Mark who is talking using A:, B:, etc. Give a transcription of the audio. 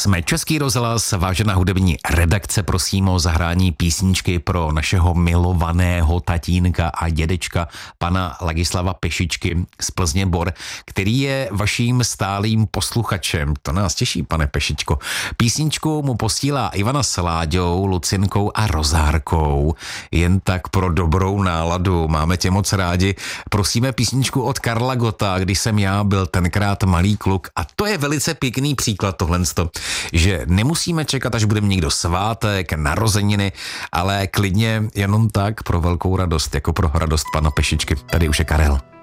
A: Jsme Český rozhlas, vážená hudební redakce, prosím o zahrání písničky pro našeho milovaného tatínka a dědečka, pana Ladislava Pešičky z Plzně Bor, který je vaším stálým posluchačem. To nás těší, pane Pešičko. Písničku mu posílá Ivana s Láďou, Lucinkou a Rozárkou. Jen tak pro dobrou náladu. Máme tě moc rádi. Prosíme písničku od Karla Gotta, když jsem já byl tenkrát malý kluk. A to je velice pěkný příklad tohlensto, že nemusíme čekat, až bude někdo svátek, narozeniny, ale klidně jenom tak pro velkou radost, jako pro radost pana Pešičky. Tady už je Karel.